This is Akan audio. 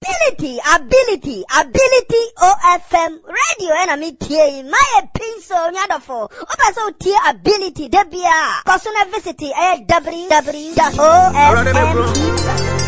Ability OFM radio and me tea my pencil nyadofo obaso tea ability debia kosuna visit www.ofm